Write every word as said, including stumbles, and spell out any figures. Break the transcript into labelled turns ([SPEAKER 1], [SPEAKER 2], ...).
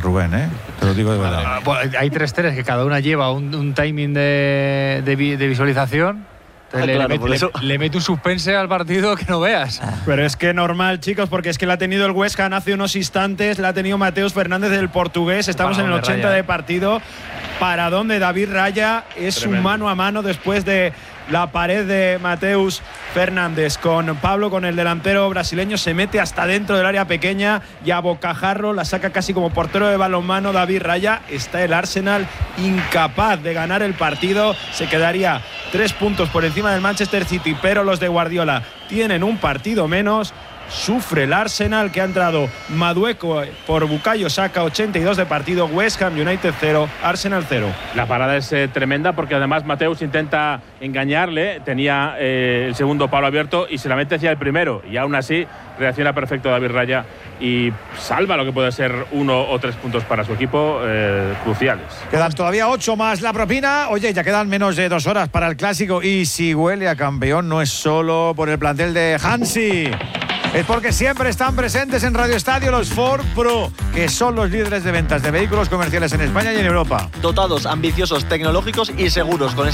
[SPEAKER 1] Rubén, ¿eh? Te lo digo de verdad.
[SPEAKER 2] Ah, pues hay tres tres que cada una lleva un, un timing de, de, vi, de visualización.
[SPEAKER 3] Ah,
[SPEAKER 2] le,
[SPEAKER 3] claro,
[SPEAKER 2] le,
[SPEAKER 3] por
[SPEAKER 2] le,
[SPEAKER 3] eso.
[SPEAKER 2] le mete un suspense al partido que no veas.
[SPEAKER 4] Pero es que normal, chicos, porque es que la ha tenido el West Ham hace unos instantes, la ha tenido Mateus Fernández del portugués. Estamos en el ochenta de partido. Para donde David Raya es
[SPEAKER 5] Tremendo.
[SPEAKER 4] un mano a mano después de la pared de Mateus Fernández con Pablo, con el delantero brasileño, se mete hasta dentro del área pequeña y a bocajarro la saca casi como portero de balonmano David Raya. Está el Arsenal incapaz de ganar el partido, se quedaría tres puntos por encima del Manchester City, pero los de Guardiola tienen un partido menos. Sufre el Arsenal, que ha entrado Madueco por Bukayo Saka, ochenta y dos de partido. West Ham United cero, Arsenal cero.
[SPEAKER 5] La parada es eh, tremenda porque además Mateus intenta engañarle, tenía eh, el segundo palo abierto y se la mete hacia el primero, y aún así reacciona perfecto David Raya y salva lo que puede ser uno o tres puntos para su equipo, eh, cruciales.
[SPEAKER 1] Quedan todavía ocho más la propina. Oye, ya quedan menos de dos horas para el clásico, y si huele a campeón no es solo por el plantel de Hansi. Es porque siempre están presentes en Radio Estadio los Ford Pro, que son los líderes de ventas de vehículos comerciales en España y en Europa.
[SPEAKER 3] Dotados, ambiciosos, tecnológicos y seguros, con